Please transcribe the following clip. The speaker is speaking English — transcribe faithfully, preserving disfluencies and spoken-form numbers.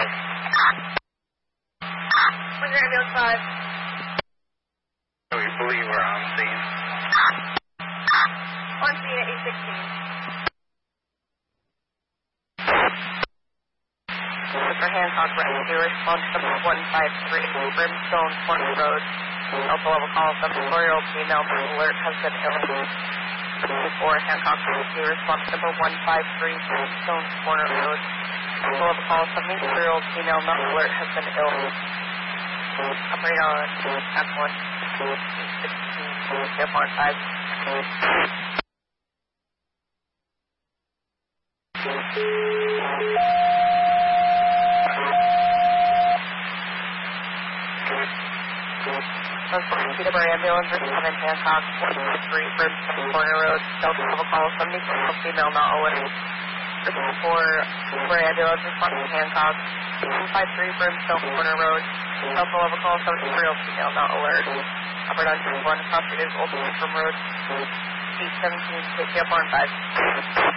five. What's your ambulance five? We believe we're on scene. On scene at eight sixteen. Mister Hancock, rescue response number one five three, Brimstone Corner Road. Alpha level call, seven-four-year-old female alert has been ill. Before Hancock rescue response number one five three, Brimstone Corner Road. Alpha level call, seventy-three-year-old female alert has been ill. Operate on F one, sixteen, F one five. Peterborough ambulance responding Hancock, one five three, Brimstone Corner Road, Delta level call, seventy-six-year-old female not alert. For Peterborough ambulance responding Hancock, one five three, Brimstone Corner Road, Delta level call, seventy-three-year-old female not alert. Operate on two one, cross street is Old From Road, eight seventeen, take up on five.